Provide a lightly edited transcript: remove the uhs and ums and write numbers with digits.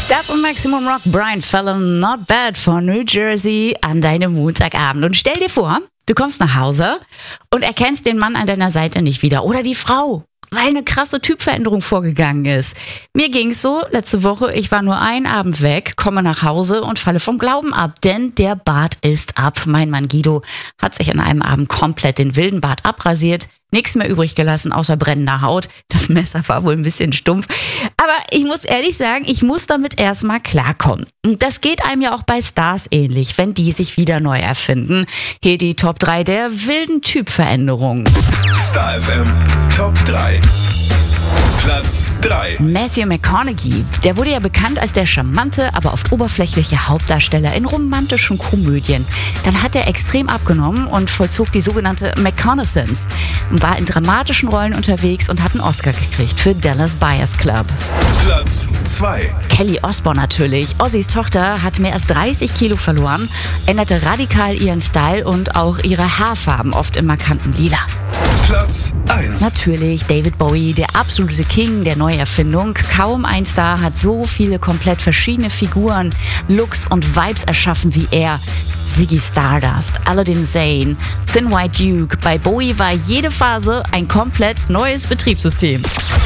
Step und Maximum Rock, Brian Fallon, Not Bad von New Jersey an deinem Montagabend. Und stell dir vor, du kommst nach Hause und erkennst den Mann an deiner Seite nicht wieder oder die Frau, weil eine krasse Typveränderung vorgegangen ist. Mir ging's so, letzte Woche, ich war nur einen Abend weg, komme nach Hause und falle vom Glauben ab, denn der Bart ist ab. Mein Mann Guido hat sich an einem Abend komplett den wilden Bart abrasiert. Nichts mehr übrig gelassen, außer brennender Haut. Das Messer war wohl ein bisschen stumpf. Aber ich muss ehrlich sagen, ich muss damit erstmal klarkommen. Und das geht einem ja auch bei Stars ähnlich, wenn die sich wieder neu erfinden. Hier die Top 3 der wilden Typveränderungen. Star FM Top 3. Platz 3. Matthew McConaughey, der wurde ja bekannt als der charmante, aber oft oberflächliche Hauptdarsteller in romantischen Komödien. Dann hat er extrem abgenommen und vollzog die sogenannte McConaissance. War in dramatischen Rollen unterwegs und hat einen Oscar gekriegt für Dallas Buyers Club. Platz 2. Kelly Osbourne natürlich. Ozzys Tochter hat mehr als 30 Kilo verloren, änderte radikal ihren Style und auch ihre Haarfarben, oft im markanten Lila. Platz 1. Natürlich David Bowie, der absolute King der Neuerfindung. Kaum ein Star hat so viele komplett verschiedene Figuren, Looks und Vibes erschaffen wie er. Ziggy Stardust, Aladdin Sane, Thin White Duke. Bei Bowie war jede Phase ein komplett neues Betriebssystem.